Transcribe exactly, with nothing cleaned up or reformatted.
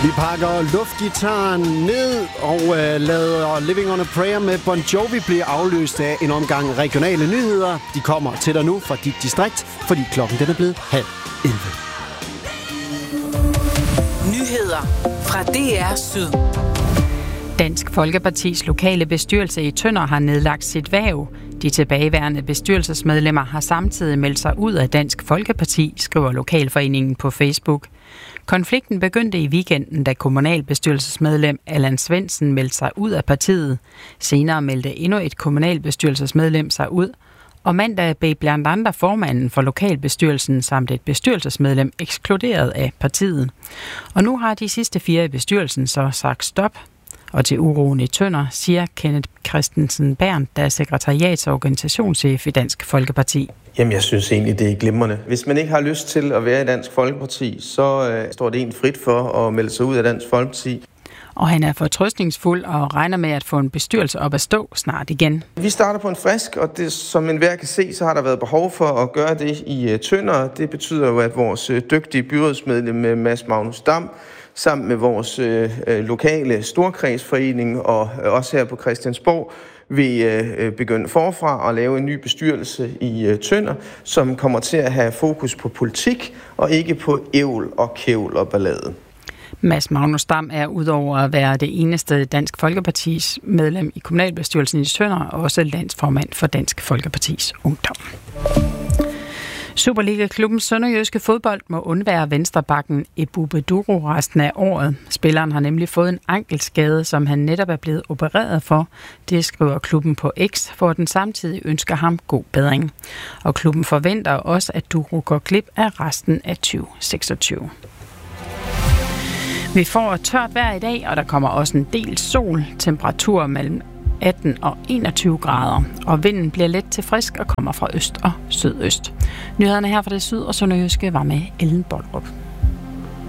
Vi pakker luftgitaren ned og øh, lader Living on a Prayer med Bon Jovi blive afløst af en omgang regionale nyheder. De kommer til dig nu fra dit distrikt, fordi klokken den er blevet halv elleve. Nyheder fra D R Syd. Dansk Folkepartis lokale bestyrelse i Tønder har nedlagt sit hverv. De tilbageværende bestyrelsesmedlemmer har samtidig meldt sig ud af Dansk Folkeparti, skriver Lokalforeningen på Facebook. Konflikten begyndte i weekenden, da kommunalbestyrelsesmedlem Allan Svendsen meldte sig ud af partiet. Senere meldte endnu et kommunalbestyrelsesmedlem sig ud, og mandag blev blandt andre formanden for lokalbestyrelsen samt et bestyrelsesmedlem ekskluderet af partiet. Og nu har de sidste fire i bestyrelsen så sagt stop. Og til uroen i Tønder, siger Kenneth Christensen Berndt, der er sekretariats- og organisationschef i Dansk Folkeparti. Jamen, jeg synes egentlig, det er glimrende. Hvis man ikke har lyst til at være i Dansk Folkeparti, så øh, står det en frit for at melde sig ud af Dansk Folkeparti. Og han er fortrøstningsfuld og regner med at få en bestyrelse op at stå snart igen. Vi starter på en frisk, og det, som enhver kan se, så har der været behov for at gøre det i uh, Tønder. Det betyder jo, at vores uh, dygtige byrådsmedlem Mads Magnus Dam, sammen med vores øh, lokale storkredsforening og øh, også her på Christiansborg, vil øh, begynde forfra at lave en ny bestyrelse i øh, Tønder, som kommer til at have fokus på politik og ikke på ævl og kævl og ballade. Mads Magnus Dam er udover at være det eneste Dansk Folkepartis medlem i kommunalbestyrelsen i Tønder, også landsformand for Dansk Folkepartis Ungdom. Superliga-klubben Sønderjyske Fodbold må undvære venstrebacken Ebou Beduru resten af året. Spilleren har nemlig fået en ankelskade, som han netop er blevet opereret for. Det skriver klubben på X, hvor den samtidig ønsker ham god bedring. Og klubben forventer også, at Duru går glip af resten af tyve seksogtyve. Vi får tørt vejr i dag, og der kommer også en del sol. Temperaturer mellem atten og enogtyve grader, og vinden bliver let til frisk og kommer fra øst og sydøst. Nyhederne her fra det syd og sønderjyske var med Ellen Boldrup.